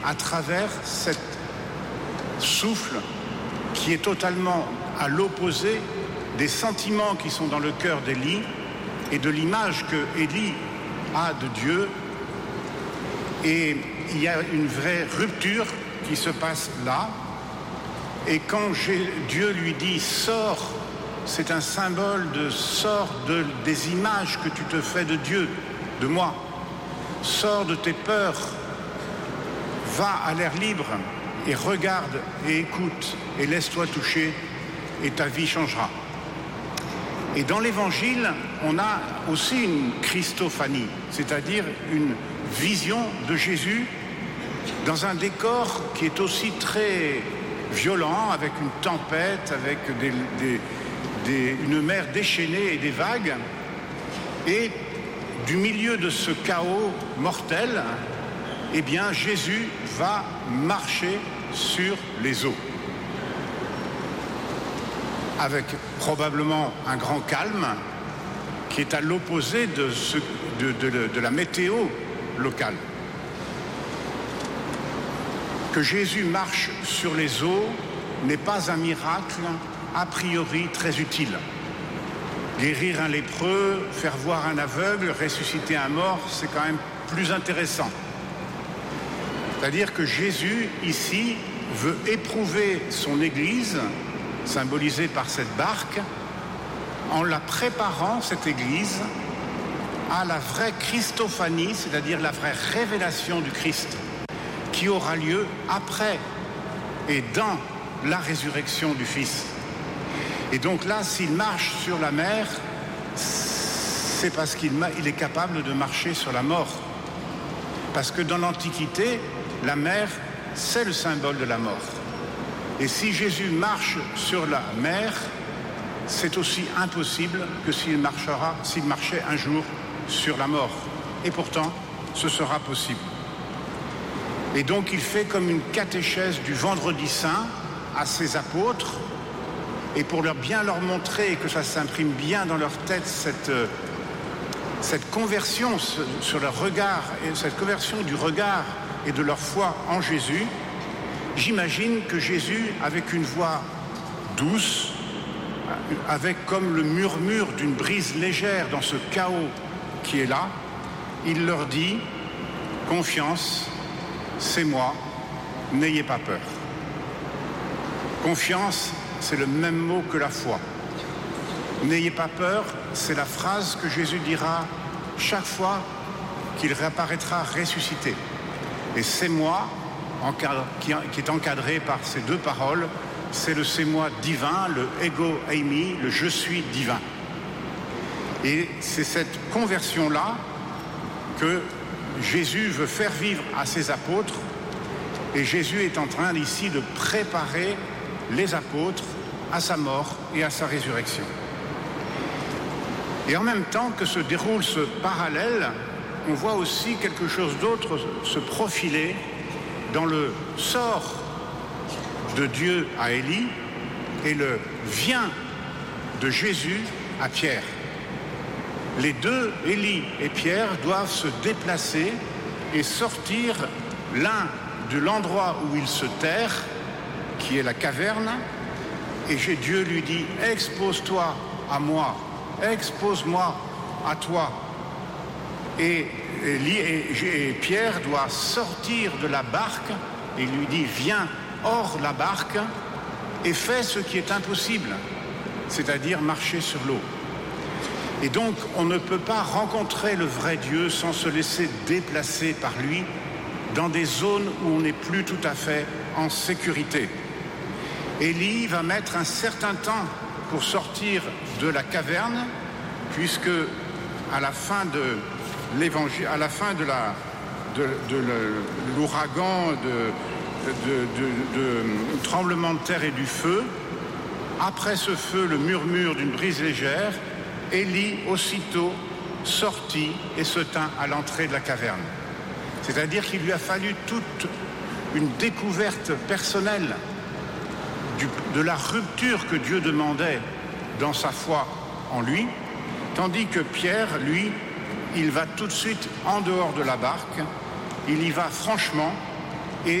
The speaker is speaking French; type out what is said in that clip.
à travers cet souffle qui est totalement à l'opposé des sentiments qui sont dans le cœur d'Élie et de l'image que Élie a de Dieu. Et il y a une vraie rupture qui se passe là. Et quand Dieu lui dit « sors », c'est un symbole de « sors des images que tu te fais de Dieu, de moi. Sors de tes peurs, va à l'air libre et regarde et écoute et laisse-toi toucher et ta vie changera ». Et dans l'Évangile, on a aussi une Christophanie, c'est-à-dire une vision de Jésus dans un décor qui est aussi très violent, avec une tempête, avec une mer déchaînée et des vagues. Et du milieu de ce chaos mortel, eh bien, Jésus va marcher sur les eaux. Avec probablement un grand calme qui est à l'opposé de la météo locale. Que Jésus marche sur les eaux n'est pas un miracle a priori très utile. Guérir un lépreux, faire voir un aveugle, ressusciter un mort, c'est quand même plus intéressant. C'est-à-dire que Jésus, ici, veut éprouver son Église, symbolisée par cette barque, en la préparant, cette Église, à la vraie Christophanie, c'est-à-dire la vraie révélation du Christ, qui aura lieu après et dans la résurrection du Fils. Et donc là, s'il marche sur la mer, c'est parce qu'il est capable de marcher sur la mort. Parce que dans l'Antiquité, la mer, c'est le symbole de la mort. Et si Jésus marche sur la mer, c'est aussi impossible que s'il marchait un jour sur la mort. Et pourtant, ce sera possible. Et donc il fait comme une catéchèse du Vendredi Saint à ses apôtres, et pour bien leur montrer que ça s'imprime bien dans leur tête, cette conversion sur leur regard, et cette conversion du regard et de leur foi en Jésus, j'imagine que Jésus, avec une voix douce, avec comme le murmure d'une brise légère dans ce chaos qui est là, il leur dit « Confiance, c'est moi, n'ayez pas peur ». Confiance, c'est le même mot que la foi. N'ayez pas peur, c'est la phrase que Jésus dira chaque fois qu'il réapparaîtra ressuscité. Et c'est moi, qui est encadré par ces deux paroles, c'est le c'est moi divin, le ego eimi, le je suis divin. Et c'est cette conversion-là que Jésus veut faire vivre à ses apôtres, et Jésus est en train ici de préparer les apôtres à sa mort et à sa résurrection. Et en même temps que se déroule ce parallèle, on voit aussi quelque chose d'autre se profiler dans le sort de Dieu à Élie et le vient de Jésus à Pierre. Les deux, Élie et Pierre, doivent se déplacer et sortir l'un de l'endroit où ils se terrent, qui est la caverne, et Dieu lui dit « Expose-toi à moi, expose-moi à toi ». Et Pierre doit sortir de la barque et lui dit « Viens hors la barque et fais ce qui est impossible, c'est-à-dire marcher sur l'eau ». Et donc, on ne peut pas rencontrer le vrai Dieu sans se laisser déplacer par lui dans des zones où on n'est plus tout à fait en sécurité. Élie va mettre un certain temps pour sortir de la caverne, puisque à la fin de l'évangile, à la fin de l'ouragan, de tremblement de terre et du feu, après ce feu, le murmure d'une brise légère, Élie aussitôt sortit et se tint à l'entrée de la caverne. C'est-à-dire qu'il lui a fallu toute une découverte personnelle de la rupture que Dieu demandait dans sa foi en lui, tandis que Pierre, lui, il va tout de suite en dehors de la barque, il y va franchement,